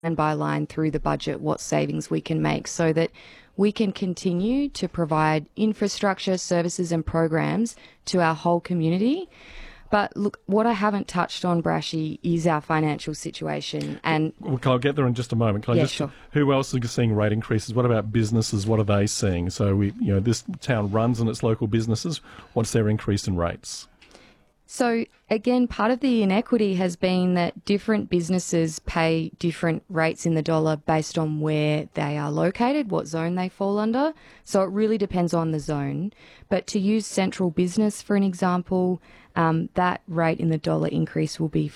by line through the budget what savings we can make so that we can continue to provide infrastructure, services and programs to our whole community. But look, what I haven't touched on, Brashy, is our financial situation. And I'll get there in just a moment. Sure. Who else is seeing rate increases? What about businesses? What are they seeing? So this town runs on its local businesses. What's their increase in rates? So again, part of the inequity has been that different businesses pay different rates in the dollar based on where they are located, what zone they fall under. So it really depends on the zone. But to use central business, for an example, that rate in the dollar increase will be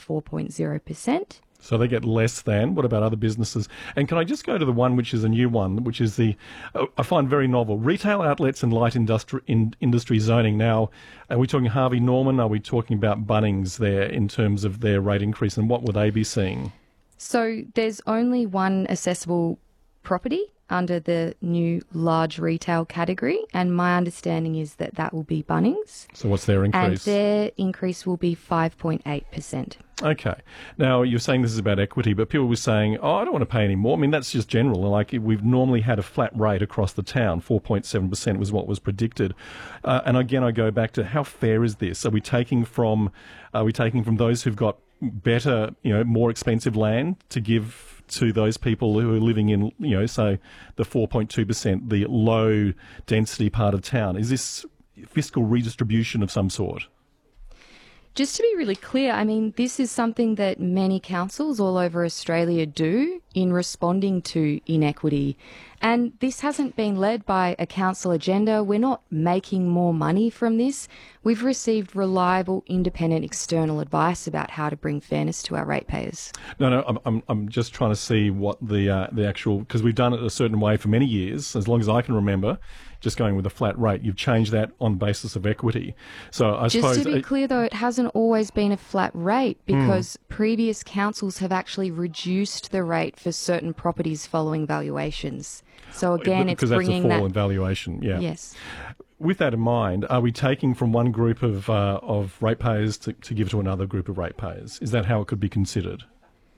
4.0%. So they get less than. What about other businesses? And can I just go to the one which is a new one, which is I find very novel, retail outlets and light industry zoning. Now, are we talking Harvey Norman? Are we talking about Bunnings there in terms of their rate increase, and what will they be seeing? So there's only one assessable property under the new large retail category, and my understanding is that that will be Bunnings. So what's their increase? And their increase will be 5.8%. Okay. Now, you're saying this is about equity, but people were saying, I don't want to pay any more. I mean, that's just general. Like, we've normally had a flat rate across the town. 4.7% was what was predicted. And again, I go back to how fair is this? Are we taking from those who've got better, more expensive land to give to those people who are living in, say, the 4.2%, the low density part of town? Is this fiscal redistribution of some sort? Just to be really clear, I mean, this is something that many councils all over Australia do in responding to inequity. And this hasn't been led by a council agenda. We're not making more money from this. We've received reliable, independent, external advice about how to bring fairness to our ratepayers. No, I'm just trying to see what the actual, because we've done it a certain way for many years, as long as I can remember. Just going with a flat rate. You've changed that on the basis of equity. So I suppose... Just to be clear, though, it hasn't always been a flat rate because previous councils have actually reduced the rate for certain properties following valuations. So again, it's bringing that... Because that's a fall in valuation, yeah. Yes. With that in mind, are we taking from one group of ratepayers to give to another group of ratepayers? Is that how it could be considered?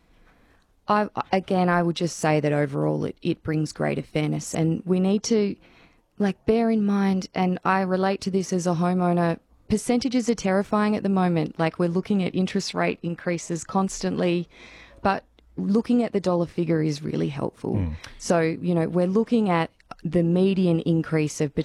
I would just say that overall it brings greater fairness, and we need to... bear in mind, and I relate to this as a homeowner, percentages are terrifying at the moment. We're looking at interest rate increases constantly, but looking at the dollar figure is really helpful. So, we're looking at the median increase of